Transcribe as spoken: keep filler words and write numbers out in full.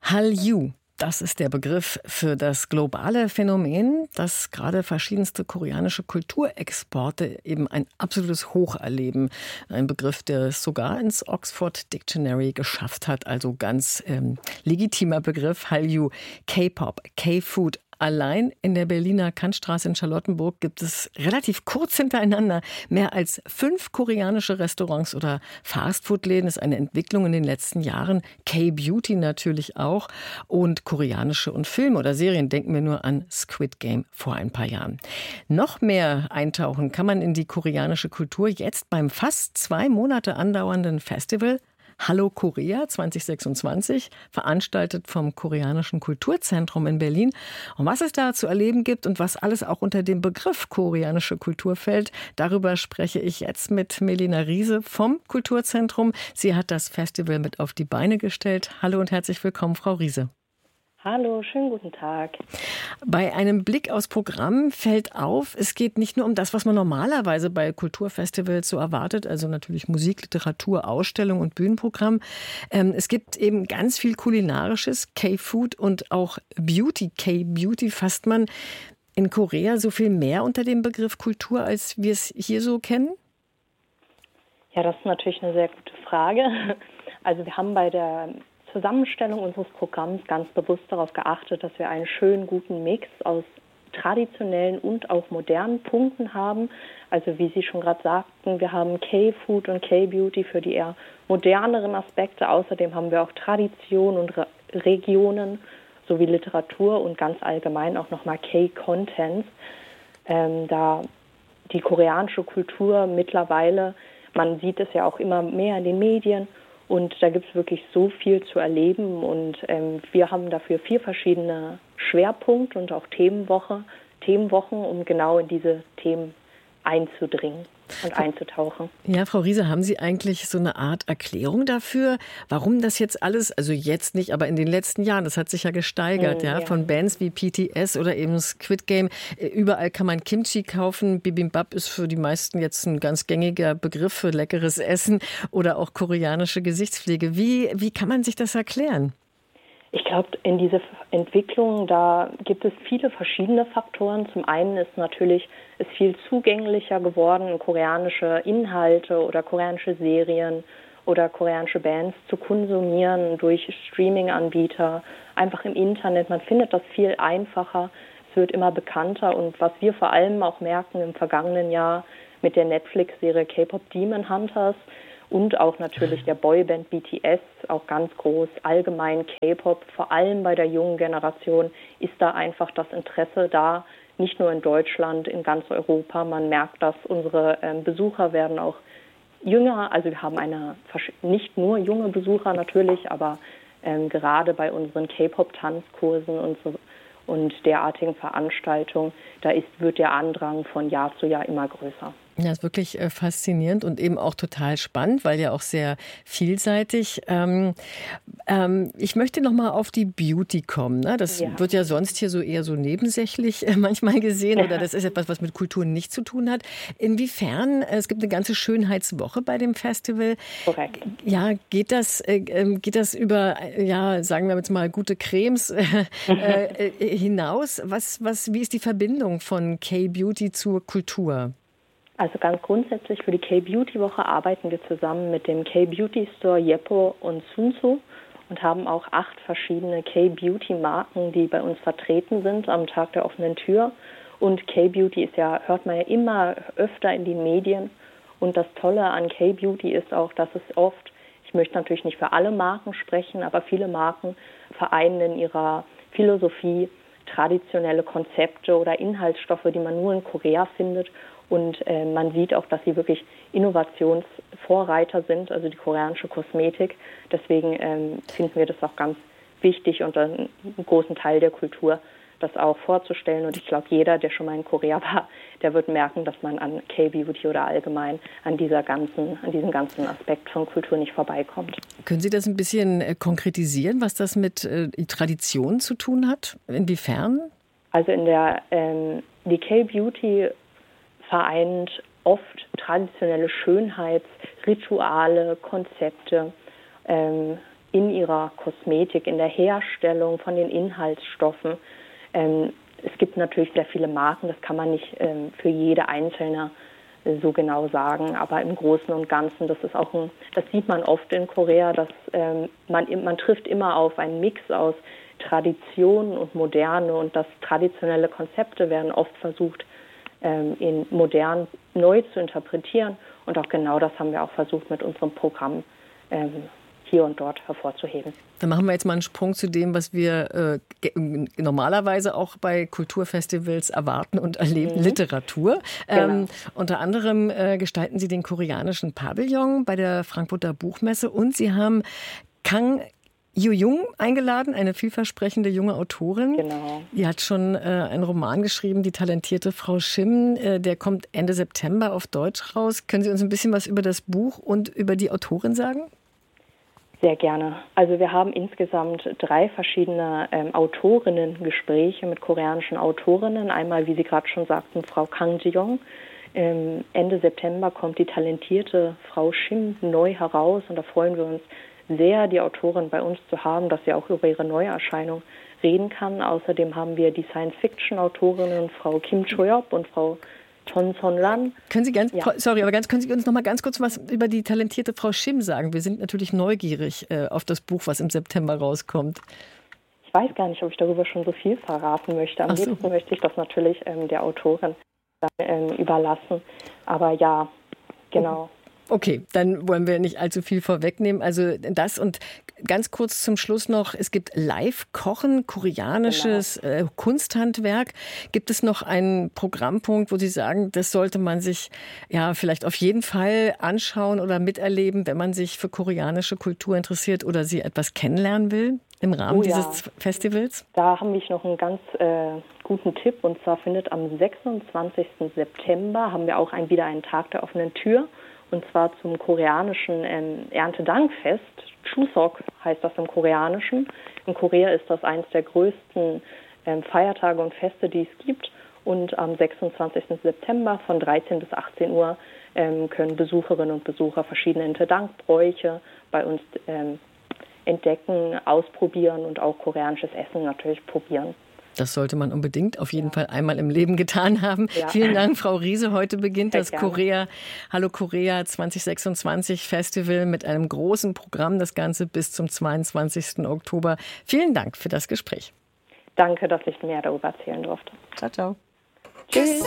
Hallyu. Das ist der Begriff für das globale Phänomen, dass gerade verschiedenste koreanische Kulturexporte eben ein absolutes Hoch erleben. Ein Begriff, der es sogar ins Oxford Dictionary geschafft hat. Also ganz ähm, legitimer Begriff. Hallyu, K-Pop, K-Food. Allein in der Berliner Kantstraße in Charlottenburg gibt es relativ kurz hintereinander mehr als fünf koreanische Restaurants oder Fastfood-Läden. Das ist eine Entwicklung in den letzten Jahren. K-Beauty natürlich auch. Und koreanische und Filme oder Serien, denken wir nur an Squid Game vor ein paar Jahren. Noch mehr eintauchen kann man in die koreanische Kultur jetzt beim fast zwei Monate andauernden Festival Hallo Korea zwanzig sechsundzwanzig, veranstaltet vom Koreanischen Kulturzentrum in Berlin. Und was es da zu erleben gibt und was alles auch unter dem Begriff koreanische Kultur fällt, darüber spreche ich jetzt mit Melina Riese vom Kulturzentrum. Sie hat das Festival mit auf die Beine gestellt. Hallo und herzlich willkommen, Frau Riese. Hallo, schönen guten Tag. Bei einem Blick aufs Programm fällt auf, es geht nicht nur um das, was man normalerweise bei Kulturfestivals so erwartet, also natürlich Musik, Literatur, Ausstellung und Bühnenprogramm. Ähm, es gibt eben ganz viel Kulinarisches, K-Food und auch Beauty. K-Beauty fasst man in Korea so viel mehr unter dem Begriff Kultur, als wir es hier so kennen? Ja, das ist natürlich eine sehr gute Frage. Also wir haben bei der Zusammenstellung unseres Programms ganz bewusst darauf geachtet, dass wir einen schönen, guten Mix aus traditionellen und auch modernen Punkten haben. Also wie Sie schon gerade sagten, wir haben K-Food und K-Beauty für die eher moderneren Aspekte. Außerdem haben wir auch Tradition und Re- Regionen sowie Literatur und ganz allgemein auch nochmal K-Contents. Ähm, da die koreanische Kultur mittlerweile, man sieht es ja auch immer mehr in den Medien, und da gibt es wirklich so viel zu erleben. Und ähm, wir haben dafür vier verschiedene Schwerpunkte und auch Themenwoche, Themenwochen, um genau in diese Themen einzudringen und einzutauchen. Ja, Frau Riese, haben Sie eigentlich so eine Art Erklärung dafür, warum das jetzt alles, also jetzt nicht, aber in den letzten Jahren, das hat sich ja gesteigert, mm, ja, ja, von Bands wie P T S oder eben Squid Game. Überall kann man Kimchi kaufen. Bibimbap ist für die meisten jetzt ein ganz gängiger Begriff für leckeres Essen oder auch koreanische Gesichtspflege. Wie, wie kann man sich das erklären? Ich glaube, in diese Entwicklung, da gibt es viele verschiedene Faktoren. Zum einen ist natürlich es viel zugänglicher geworden, koreanische Inhalte oder koreanische Serien oder koreanische Bands zu konsumieren durch Streaming-Anbieter, einfach im Internet. Man findet das viel einfacher, es wird immer bekannter. Und was wir vor allem auch merken im vergangenen Jahr mit der Netflix-Serie K-Pop Demon Hunters, und auch natürlich der Boyband B T S, auch ganz groß, allgemein K-Pop, vor allem bei der jungen Generation ist da einfach das Interesse da, nicht nur in Deutschland, in ganz Europa. Man merkt, dass unsere ähm, Besucher werden auch jünger, also wir haben eine, nicht nur junge Besucher natürlich, aber ähm, gerade bei unseren K-Pop-Tanzkursen und so und derartigen Veranstaltungen, da ist, wird der Andrang von Jahr zu Jahr immer größer. Ja, ist wirklich äh, faszinierend und eben auch total spannend, weil ja auch sehr vielseitig. Ähm, ähm, ich möchte noch mal auf die Beauty kommen. Ne? Das ja. wird ja sonst hier so eher so nebensächlich äh, manchmal gesehen oder das ist etwas, was mit Kultur nichts zu tun hat. Inwiefern, äh, es gibt eine ganze Schönheitswoche bei dem Festival. Korrekt. Ja, geht das, äh, geht das über, äh, ja, sagen wir jetzt mal, gute Cremes äh, äh, hinaus? Was, was, wie ist die Verbindung von K-Beauty zur Kultur? Also ganz grundsätzlich für die K-Beauty-Woche arbeiten wir zusammen mit dem K-Beauty-Store Yeppo und Sunsu und haben auch acht verschiedene K-Beauty-Marken, die bei uns vertreten sind am Tag der offenen Tür. Und K-Beauty ist ja, hört man ja immer öfter in den Medien. Und das Tolle an K-Beauty ist auch, dass es oft, ich möchte natürlich nicht für alle Marken sprechen, aber viele Marken vereinen in ihrer Philosophie traditionelle Konzepte oder Inhaltsstoffe, die man nur in Korea findet. Und äh, man sieht auch, dass sie wirklich Innovationsvorreiter sind, also die koreanische Kosmetik. Deswegen ähm, finden wir das auch ganz wichtig und einen großen Teil der Kultur, das auch vorzustellen. Und ich glaube, jeder, der schon mal in Korea war, der wird merken, dass man an K-Beauty oder allgemein an dieser ganzen, an diesem ganzen Aspekt von Kultur nicht vorbeikommt. Können Sie das ein bisschen äh, konkretisieren, was das mit äh, Tradition zu tun hat? Inwiefern? Also in der ähm, die K-Beauty vereint oft traditionelle Schönheitsrituale, Konzepte, ähm, in ihrer Kosmetik, in der Herstellung von den Inhaltsstoffen. Ähm, es gibt natürlich sehr viele Marken, das kann man nicht ähm, für jede einzelne äh, so genau sagen, aber im Großen und Ganzen, das ist auch ein, das sieht man oft in Korea, dass ähm, man, man trifft immer auf einen Mix aus Tradition und Moderne und dass traditionelle Konzepte werden oft versucht, ähm, in modern neu zu interpretieren und auch genau das haben wir auch versucht mit unserem Programm ähm, hier und dort hervorzuheben. Dann machen wir jetzt mal einen Sprung zu dem, was wir äh, normalerweise auch bei Kulturfestivals erwarten und erleben, mhm. Literatur. Genau. Ähm, unter anderem äh, gestalten Sie den koreanischen Pavillon bei der Frankfurter Buchmesse und Sie haben Kang Yu-Jung eingeladen, eine vielversprechende junge Autorin. Genau. Die hat schon äh, einen Roman geschrieben, Die talentierte Frau Shim. Äh, der kommt Ende September auf Deutsch raus. Können Sie uns ein bisschen was über das Buch und über die Autorin sagen? Sehr gerne. Also wir haben insgesamt drei verschiedene ähm, Autorinnen-Gespräche mit koreanischen Autorinnen. Einmal, wie Sie gerade schon sagten, Frau Kang Ji-young. Ähm, Ende September kommt die talentierte Frau Shim neu heraus und da freuen wir uns sehr, die Autorin bei uns zu haben, dass sie auch über ihre Neuerscheinung reden kann. Außerdem haben wir die Science-Fiction-Autorinnen Frau Kim Cho-yeop und Frau Chon Son-lan. Können Sie ganz, ja. sorry, aber ganz, können Sie uns noch mal ganz kurz was über die talentierte Frau Shim sagen? Wir sind natürlich neugierig äh, auf das Buch, was im September rauskommt. Ich weiß gar nicht, ob ich darüber schon so viel verraten möchte. Am Ach liebsten so. möchte ich das natürlich ähm, der Autorin dann, ähm, überlassen. Aber ja, genau. Okay, dann wollen wir nicht allzu viel vorwegnehmen. Also das und ganz kurz zum Schluss noch, es gibt Live-Kochen, koreanisches genau. äh, Kunsthandwerk. Gibt es noch einen Programmpunkt, wo Sie sagen, das sollte man sich ja vielleicht auf jeden Fall anschauen oder miterleben, wenn man sich für koreanische Kultur interessiert oder sie etwas kennenlernen will im Rahmen oh, dieses ja. Festivals? Da haben wir noch einen ganz äh, guten Tipp und zwar findet am sechsundzwanzigsten September haben wir auch ein, wieder einen Tag der offenen Tür. Und zwar zum koreanischen ähm, Erntedankfest. Chuseok heißt das im Koreanischen. In Korea ist das eines der größten ähm, Feiertage und Feste, die es gibt. Und am sechsundzwanzigsten September von dreizehn bis achtzehn Uhr ähm, können Besucherinnen und Besucher verschiedene Erntedankbräuche bei uns ähm, entdecken, ausprobieren und auch koreanisches Essen natürlich probieren. Das sollte man unbedingt auf jeden ja. Fall einmal im Leben getan haben. Ja. Vielen Dank, Frau Riese. Heute beginnt Sehr das gerne. Korea, Hallo Korea zwanzig sechsundzwanzig Festival mit einem großen Programm. Das Ganze bis zum zweiundzwanzigsten Oktober. Vielen Dank für das Gespräch. Danke, dass ich mehr darüber erzählen durfte. Ciao, ciao. Tschüss.